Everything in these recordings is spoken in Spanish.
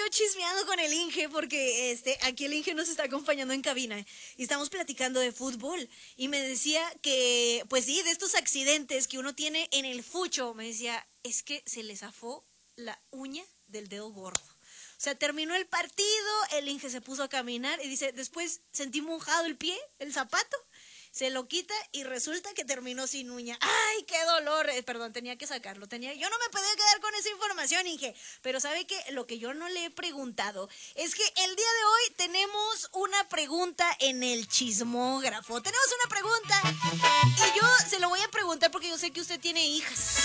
chismeando con el Inge porque aquí el Inge nos está acompañando en cabina y estamos platicando de fútbol y me decía que, pues sí, de estos accidentes que uno tiene en el fucho, me decía, es que se le zafó la uña del dedo gordo. O sea, terminó el partido, el Inge se puso a caminar y dice, después sentí mojado el pie, el zapato, se lo quita y resulta que terminó sin uña. ¡Ay, qué dolor! Perdón, tenía que sacarlo. Yo no me podía quedar con esa información, Inge. Pero ¿sabe qué? Lo que yo no le he preguntado es que el día de hoy tenemos una pregunta en el chismógrafo. Tenemos una pregunta y yo se lo voy a preguntar porque yo sé que usted tiene hijas.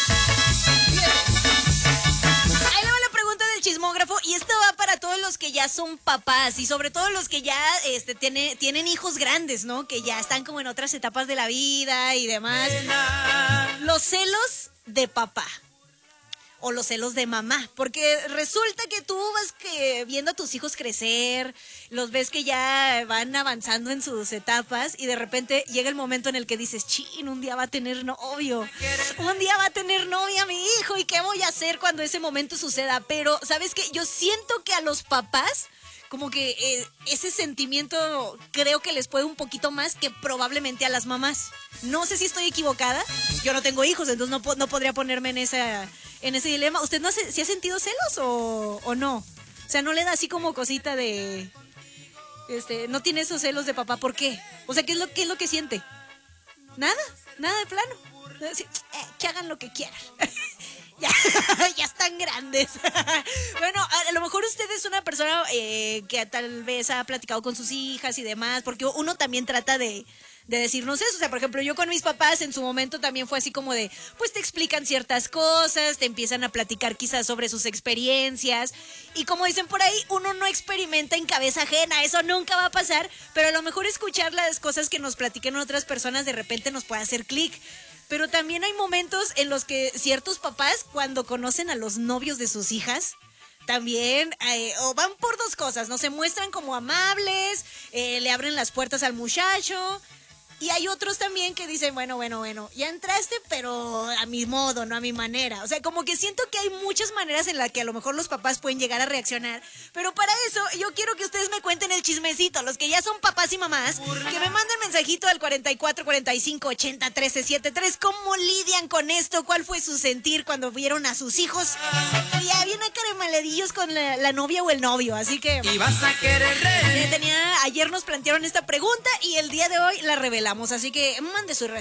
Ahí le va la pregunta del chismógrafo y esto va para todos los que ya son papás y sobre todo los que ya tienen hijos grandes, ¿no? Que ya están como en otras etapas de la vida y demás. Los celos de papá o los celos de mamá, porque resulta que tú vas viendo a tus hijos crecer, los ves que ya van avanzando en sus etapas y de repente llega el momento en el que dices, chin, un día va a tener novio, un día va a tener novia mi hijo y qué voy a hacer cuando ese momento suceda. Pero ¿sabes qué? Yo siento que a los papás como que ese sentimiento creo que les puede un poquito más que probablemente a las mamás. No sé si estoy equivocada, yo no tengo hijos, entonces no podría ponerme en ese dilema. ¿Usted no si ha sentido celos o no? O sea, ¿no le da así como cosita de... no tiene esos celos de papá? ¿Por qué? O sea, ¿qué es lo que siente? Nada de plano. Sí, que hagan lo que quieran. Ya están grandes. Bueno, a lo mejor usted es una persona que tal vez ha platicado con sus hijas y demás, porque uno también trata de decirnos eso. O sea, por ejemplo, yo con mis papás en su momento también fue así como de, pues te explican ciertas cosas, te empiezan a platicar quizás sobre sus experiencias y como dicen por ahí, uno no experimenta en cabeza ajena, eso nunca va a pasar, pero a lo mejor escuchar las cosas que nos platican otras personas de repente nos puede hacer clic. Pero también hay momentos en los que ciertos papás, cuando conocen a los novios de sus hijas, también o van por dos cosas, ¿no? Se muestran como amables, le abren las puertas al muchacho. Y hay otros también que dicen, bueno, ya entraste, pero a mi modo, no a mi manera. O sea, como que siento que hay muchas maneras en las que a lo mejor los papás pueden llegar a reaccionar. Pero para eso, yo quiero que ustedes me cuenten el chismecito, los que ya son papás y mamás, que me manden mensajito al 44 45 80 13 73. ¿Cómo lidian con esto? ¿Cuál fue su sentir cuando vieron a sus hijos? Y ya bien acaramaladillos con la novia o el novio. Así que... Y vas a querer ayer nos plantearon esta pregunta y el día de hoy la revelamos. Así que mande su respuesta.